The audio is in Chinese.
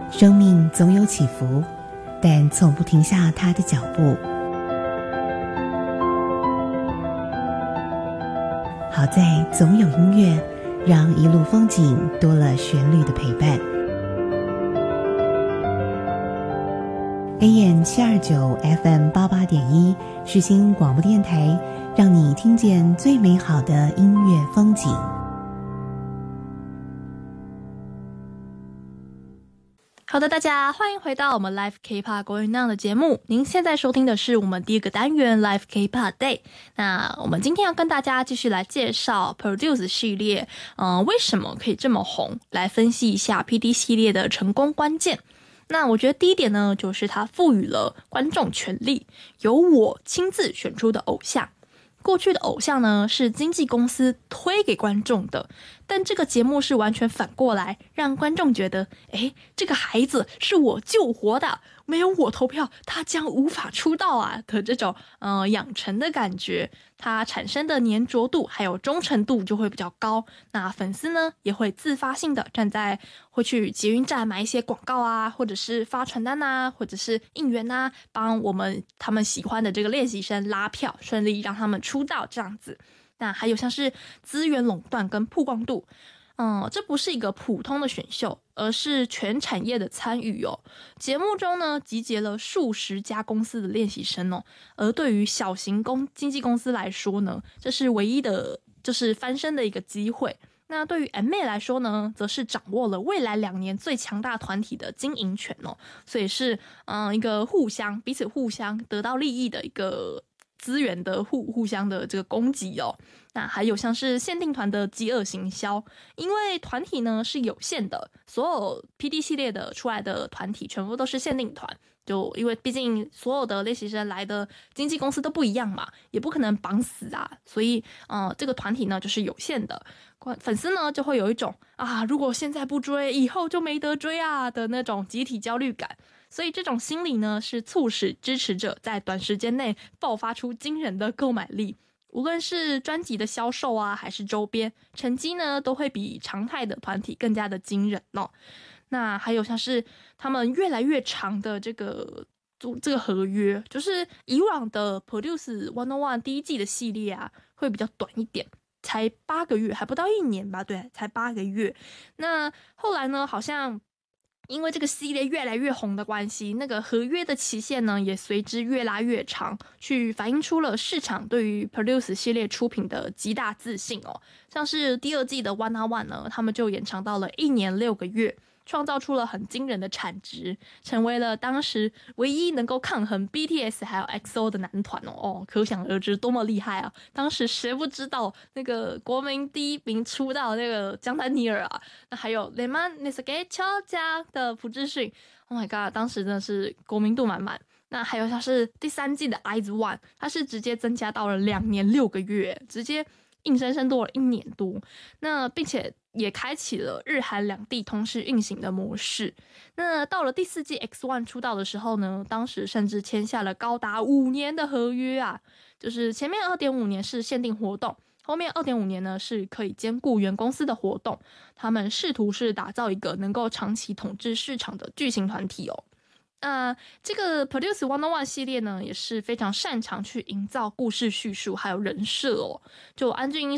生命总有起伏，但从不停下它的脚步。好在总有音乐，让一路风景多了旋律的陪伴。AM 729 FM 88.1世新广播电台，让你听见最美好的音乐风景。 好的，大家欢迎回到我们 Live K-pop Going On 的节目。您现在收听的是我们第一个单元 Live K-pop Day。那我们今天要跟大家继续来介绍 Produce 系列，为什么可以这么红？来分析一下 PD 系列的成功关键。那我觉得第一点呢，就是它赋予了观众权利，由我亲自选出的偶像。过去的偶像呢，是经纪公司推给观众的，但这个节目是完全反过来，让观众觉得，这个孩子是我救活的，没有我投票，他将无法出道啊的这种养成的感觉，它产生的粘着度还有忠诚度就会比较高。那粉丝呢，也会自发性的会去捷运站买一些广告啊，或者是发传单啊，或者是应援啊，帮他们喜欢的这个练习生拉票，顺利让他们出道这样子。那还有像是资源垄断跟曝光度，这不是一个普通的选秀，而是全产业的参与哦。节目中呢，集结了数十家公司的练习生哦，而对于小型经纪公司来说呢，这是唯一的就是翻身的一个机会。那对于 M-ME 来说呢，则是掌握了未来2年最强大团体的经营权哦，所以是一个彼此互相得到利益的一个资源的互相的这个供给哦。那还有像是限定团的饥饿行销，因为团体呢是有限的，所有 PD 系列的出来的团体全部都是限定团，就因为毕竟所有的练习生来的经纪公司都不一样嘛，也不可能绑死啊，所以这个团体呢就是有限的，粉丝呢就会有一种如果现在不追，以后就没得追啊的那种集体焦虑感。所以这种心理呢，是促使支持者在短时间内爆发出惊人的购买力。无论是专辑的销售啊，还是周边成绩呢，都会比常态的团体更加的惊人哦。那还有像是他们越来越长的这个合约，就是以往的 Produce 101第一季的系列啊，会比较短一点，才8个月，还不到1年吧？对，才8个月。那后来呢，好像因为这个系列越来越红的关系，那个合约的期限呢也随之越拉越长，去反映出了市场对于 Produce 系列出品的极大自信哦。像是第2季的 101 呢，他们就延长到了1年6个月，创造出了很惊人的产值，成为了当时唯一能够抗衡 BTS 还有 EXO 的男团哦，可想而知多么厉害啊！当时谁不知道那个国民第1名出道那个江南尼尔啊，那还有雷曼内斯给乔家的朴智勋 ，Oh my god， 当时真的是国民度满满。那还有像是第3季的 IZ*ONE， 它是直接增加到了2年6个月，直接硬生生多了1年多。那并且也开启了日韩两地同时运行的模式。那到了第4季 X1 出道的时候呢，当时甚至签下了高达5年的合约啊，就是前面 2.5 年是限定活动，后面 2.5 年呢是可以兼顾原公司的活动。他们试图是打造一个能够长期统治市场的巨型团体哦。这个 Produce 101系列呢，也是非常擅长去营造故事叙述还有人设哦。就安俊英